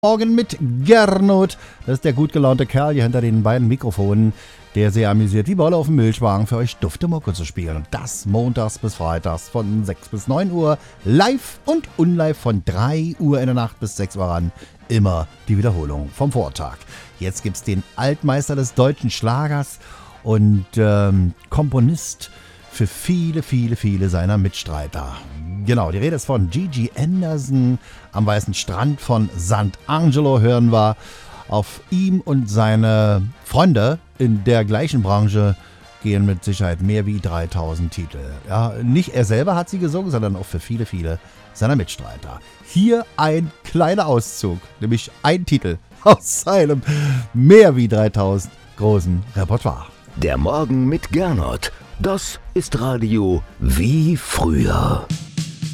Morgen mit Gernot. Das ist der gut gelaunte Kerl hier hinter den beiden Mikrofonen, der sehr amüsiert wie Bolle auf dem Milchwagen für euch dufte Mucke zu spielen. Und das montags bis freitags von 6 bis 9 Uhr, live und unlive von 3 Uhr in der Nacht bis 6 Uhr ran. Immer die Wiederholung vom Vortag. Jetzt gibt's den Altmeister des deutschen Schlagers und Komponist für viele seiner Mitstreiter. Genau, die Rede ist von Gigi Anderson. Am weißen Strand von Sant'Angelo hören wir. Auf ihm und seine Freunde in der gleichen Branche gehen mit Sicherheit mehr wie 3000 Titel. Ja, nicht er selber hat sie gesungen, sondern auch für viele seiner Mitstreiter. Hier ein kleiner Auszug, nämlich ein Titel aus seinem mehr wie 3000 großen Repertoire. Der Morgen mit Gernot. Das ist Radio wie früher.